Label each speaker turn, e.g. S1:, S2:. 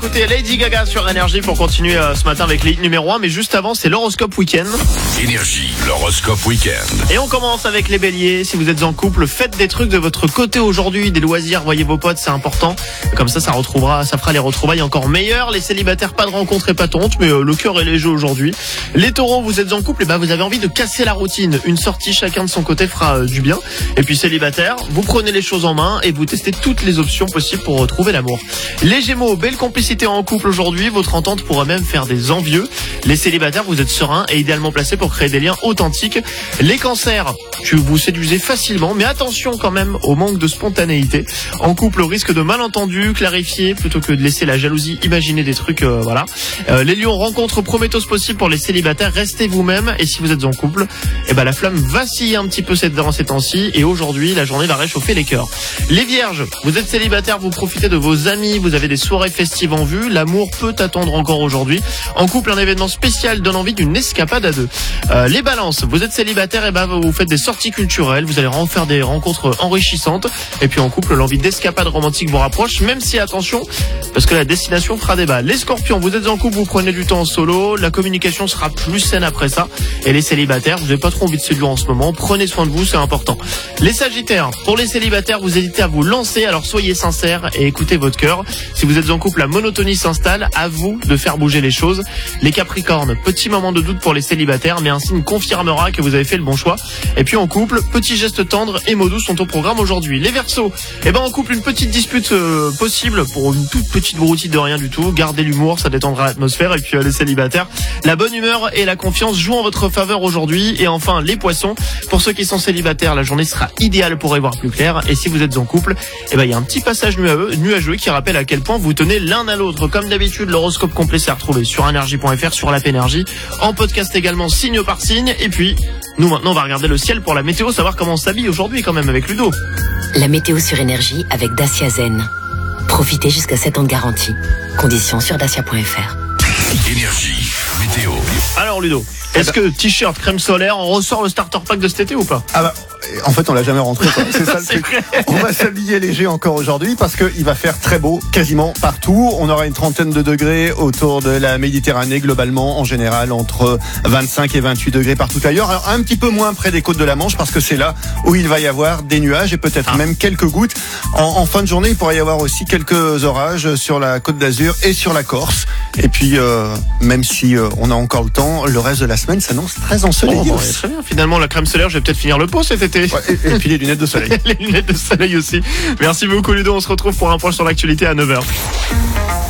S1: Écoutez Lady Gaga sur Énergie pour continuer ce matin avec les hits numéro 1. Mais juste avant, c'est l'horoscope week-end.
S2: Énergie, l'horoscope week-end.
S1: Et on commence avec les béliers. Si vous êtes en couple, faites des trucs de votre côté aujourd'hui. Des loisirs, voyez vos potes, c'est important. Comme ça fera les retrouvailles encore meilleures. Les célibataires, pas de rencontres et pas de honte, mais le cœur est léger aujourd'hui. Les taureaux, vous êtes en couple, et vous avez envie de casser la routine. Une sortie chacun de son côté fera du bien. Et puis célibataire, vous prenez les choses en main et vous testez toutes les options possibles pour retrouver l'amour. Les gémeaux, belle complicité en couple aujourd'hui, votre entente pourra même faire des envieux. Les célibataires, vous êtes sereins et idéalement placés pour créer des liens authentiques. Les cancers, vous séduisez facilement, mais attention quand même au manque de spontanéité. En couple, au risque de malentendus, clarifier plutôt que de laisser la jalousie imaginer des trucs, Les lions, rencontre prometteuse possible pour les célibataires, restez vous-même. Et si vous êtes en couple, la flamme vacille un petit peu ces temps-ci, et aujourd'hui, la journée va réchauffer les cœurs. Les vierges, vous êtes célibataires, vous profitez de vos amis, vous avez des soirées festives en vue, l'amour peut attendre encore aujourd'hui. En couple, un événement spécial donne envie d'une escapade à deux. Les balances, vous êtes célibataires, vous faites des sorties culturelles, vous allez faire des rencontres enrichissantes. Et puis en couple, l'envie d'escapade romantique vous rapproche, même si attention, parce que la destination fera débat. Les scorpions, vous êtes en couple, vous prenez du temps en solo, la communication sera plus saine après ça. Et les célibataires, vous n'avez pas trop envie de séduire en ce moment, prenez soin de vous, c'est important. Les sagittaires, pour les célibataires, vous hésitez à vous lancer, alors soyez sincères et écoutez votre cœur. Si vous êtes en couple, la monotonie s'installe, à vous de faire bouger les choses. Les capricornes, petit moment de doute pour les célibataires, mais un signe confirmera que vous avez fait le bon choix. Et puis en couple, petits gestes tendres et mots doux sont au programme aujourd'hui. Les verseaux, en couple, une petite dispute possible pour une toute petite broutille de rien du tout. Gardez l'humour, ça détendra l'atmosphère. Et puis les célibataires, la bonne humeur et la confiance jouent en votre faveur aujourd'hui. Et enfin, les poissons, pour ceux qui sont célibataires, la journée sera idéale pour y voir plus clair. Et si vous êtes en couple, il y a un petit passage nuageux qui rappelle à quel point vous tenez l'un à l'autre. Comme d'habitude, l'horoscope complet s'est retrouvé sur énergie.fr, sur l'app Énergie, en podcast également signe par signe. Et puis, nous maintenant on va regarder le ciel pour la météo, savoir comment on s'habille aujourd'hui quand même avec Ludo.
S3: La météo sur Énergie avec Dacia Zen. Profitez jusqu'à 7 ans de garantie. Conditions sur dacia.fr.
S2: Énergie, météo.
S1: Alors Ludo, est-ce que t-shirt, crème solaire, on ressort le starter pack de cet été ou pas?
S4: En fait, on l'a jamais rentré, quoi. C'est ça le truc. On va s'habiller léger encore aujourd'hui parce qu'il va faire très beau quasiment partout. On aura une trentaine de degrés autour de la Méditerranée, globalement, en général, entre 25 et 28 degrés partout ailleurs. Alors, un petit peu moins près des côtes de la Manche parce que c'est là où il va y avoir des nuages et peut-être même quelques gouttes. En fin de journée, il pourrait y avoir aussi quelques orages sur la Côte d'Azur et sur la Corse. Et puis, même si on a encore le temps, le reste de la semaine s'annonce très ensoleillé.
S1: Très bien. Finalement, la crème solaire, je vais peut-être finir le pot cet été.
S4: Ouais, et puis les lunettes de soleil.
S1: Les lunettes de soleil aussi. Merci beaucoup Ludo, on se retrouve pour un point sur l'actualité à 9h.